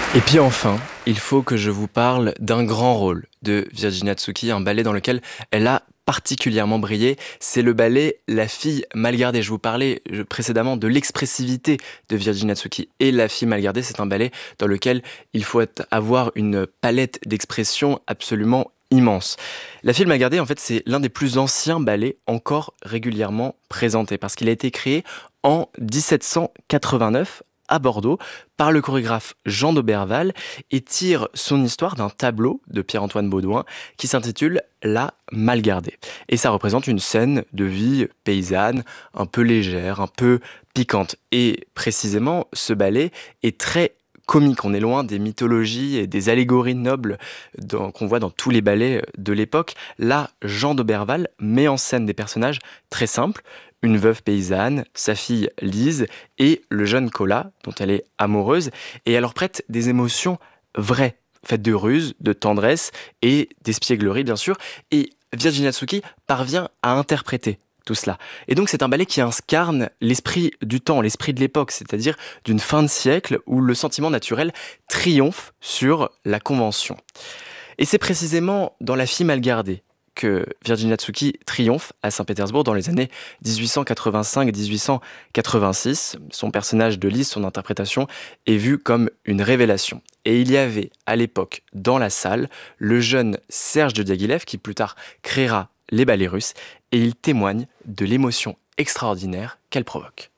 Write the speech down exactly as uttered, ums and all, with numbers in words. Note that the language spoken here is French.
Et puis enfin, il faut que je vous parle d'un grand rôle de Virginia Tsuki, un ballet dans lequel elle a particulièrement brillé. C'est le ballet La fille mal gardée. Je vous parlais euh, précédemment de l'expressivité de Virginia Tsuki. Et La fille mal gardée, c'est un ballet dans lequel il faut être- avoir une palette d'expression absolument immense. La fille mal gardée, en fait, c'est l'un des plus anciens ballets encore régulièrement présentés parce qu'il a été créé en dix-sept cent quatre-vingt-neuf à Bordeaux par le chorégraphe Jean d'Auberval et tire son histoire d'un tableau de Pierre-Antoine Baudouin qui s'intitule La Malgardée. Et ça représente une scène de vie paysanne, un peu légère, un peu piquante. Et précisément, ce ballet est très comique. On est loin des mythologies et des allégories nobles dans- qu'on voit dans tous les ballets de l'époque. Là, Jean d'Auberval met en scène des personnages très simples, une veuve paysanne, sa fille Lise et le jeune Colas, dont elle est amoureuse, et elle leur prête des émotions vraies, faites de ruse, de tendresse et d'espièglerie, bien sûr, et Virginia Tsuki parvient à interpréter tout cela. Et donc c'est un ballet qui incarne l'esprit du temps, l'esprit de l'époque, c'est-à-dire d'une fin de siècle où le sentiment naturel triomphe sur la convention. Et c'est précisément dans La fille mal gardée que Virginia Tsuki triomphe à Saint-Pétersbourg dans les années dix-huit cent quatre-vingt-cinq-dix-huit cent quatre-vingt-six. Son personnage de Lise, son interprétation, est vu comme une révélation. Et il y avait à l'époque dans la salle le jeune Serge de Diaghilev qui plus tard créera les ballets russes et il témoigne de l'émotion extraordinaire qu'elle provoque.